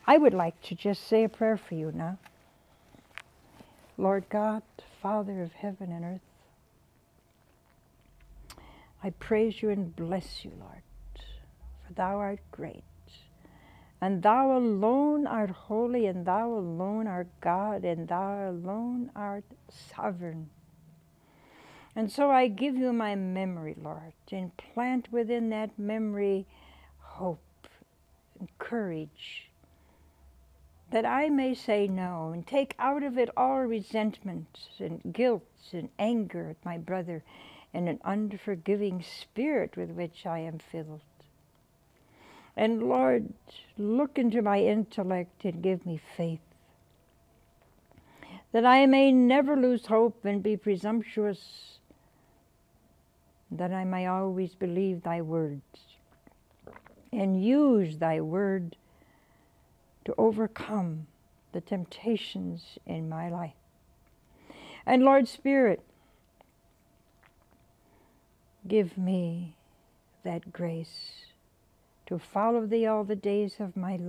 I would like to just say a prayer for you now. Lord God, Father of heaven and earth, I praise you and bless you, Lord, for thou art great, and thou alone art holy, and thou alone art God, and thou alone art sovereign. And so I give you my memory, Lord, and plant within that memory hope and courage, that I may say no and take out of it all resentment and guilt and anger at my brother and an unforgiving spirit with which I am filled. And Lord, look into my intellect and give me faith, that I may never lose hope and be presumptuous, that I may always believe thy words and use thy word to overcome the temptations in my life. And Lord Spirit, give me that grace to follow thee all the days of my life.